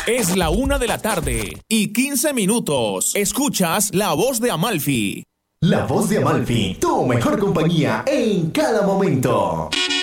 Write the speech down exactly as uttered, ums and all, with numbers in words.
Es la una de la tarde y quince minutos. Escuchas La Voz de Amalfi. La Voz de Amalfi, tu mejor compañía en cada momento.